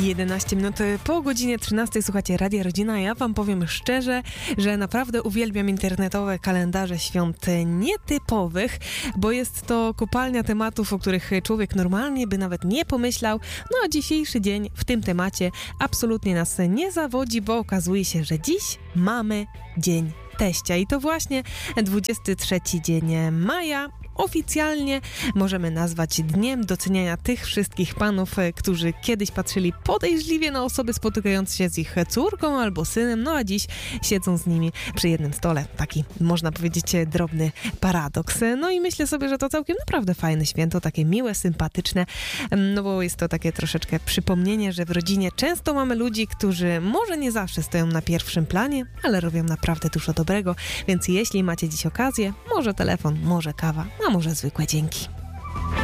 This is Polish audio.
11 minut po godzinie 13 słuchacie Radia Rodzina. Ja wam powiem szczerze, że naprawdę uwielbiam internetowe kalendarze świąt nietypowych, bo jest to kopalnia tematów, o których człowiek normalnie by nawet nie pomyślał. No a dzisiejszy dzień w tym temacie absolutnie nas nie zawodzi, bo okazuje się, że dziś mamy Dzień Teścia i to właśnie 23 dzień maja. Oficjalnie możemy nazwać dniem doceniania tych wszystkich panów, którzy kiedyś patrzyli podejrzliwie na osoby spotykające się z ich córką albo synem, no a dziś siedzą z nimi przy jednym stole. Taki, można powiedzieć, drobny paradoks. No i myślę sobie, że to całkiem naprawdę fajne święto, takie miłe, sympatyczne, no bo jest to takie troszeczkę przypomnienie, że w rodzinie często mamy ludzi, którzy może nie zawsze stoją na pierwszym planie, ale robią naprawdę dużo dobrego, więc jeśli macie dziś okazję, może telefon, może kawa, a może zwykłe dzięki.